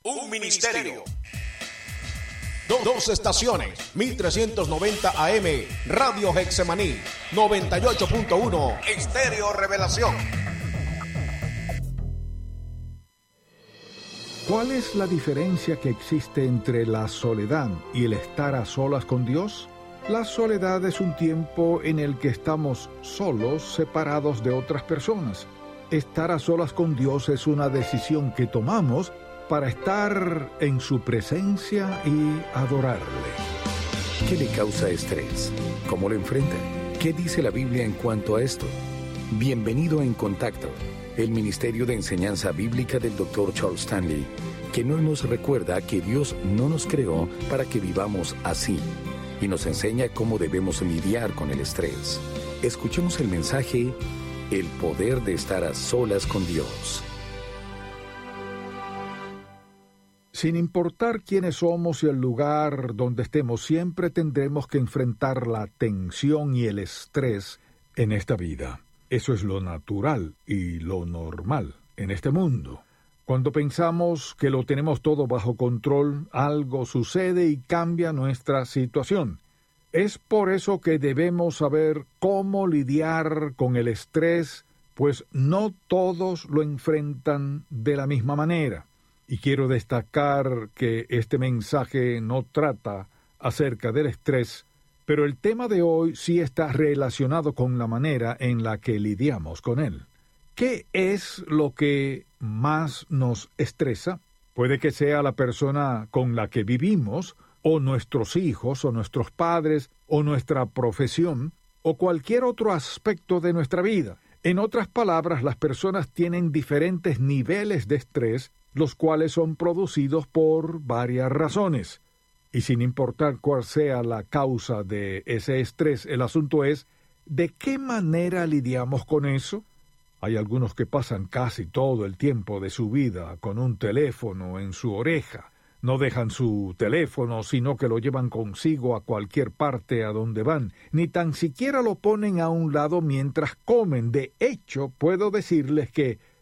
Un ministerio. Dos estaciones, 1390 AM, Radio Hexemaní, 98.1, Estéreo Revelación. ¿Cuál es la diferencia que existe entre la soledad y el estar a solas con Dios? La soledad es un tiempo en el que estamos solos, separados de otras personas. Estar a solas con Dios es una decisión que tomamos para estar en su presencia y adorarle. ¿Qué le causa estrés? ¿Cómo lo enfrenta? ¿Qué dice la Biblia en cuanto a esto? Bienvenido a En Contacto, el Ministerio de Enseñanza Bíblica del Dr. Charles Stanley, que no nos recuerda que Dios no nos creó para que vivamos así, y nos enseña cómo debemos lidiar con el estrés. Escuchemos el mensaje, El poder de estar a solas con Dios. Sin importar quiénes somos y el lugar donde estemos, siempre tendremos que enfrentar la tensión y el estrés en esta vida. Eso es lo natural y lo normal en este mundo. Cuando pensamos que lo tenemos todo bajo control, algo sucede y cambia nuestra situación. Es por eso que debemos saber cómo lidiar con el estrés, pues no todos lo enfrentan de la misma manera. Y quiero destacar que este mensaje no trata acerca del estrés, pero el tema de hoy sí está relacionado con la manera en la que lidiamos con él. ¿Qué es lo que más nos estresa? Puede que sea la persona con la que vivimos, o nuestros hijos, o nuestros padres, o nuestra profesión, o cualquier otro aspecto de nuestra vida. En otras palabras, las personas tienen diferentes niveles de estrés, los cuales son producidos por varias razones. Y sin importar cuál sea la causa de ese estrés, el asunto es, ¿de qué manera lidiamos con eso? Hay algunos que pasan casi todo el tiempo de su vida con un teléfono en su oreja. No dejan su teléfono, sino que lo llevan consigo a cualquier parte a donde van. Ni tan siquiera lo ponen a un lado mientras comen. De hecho, puedo decirles que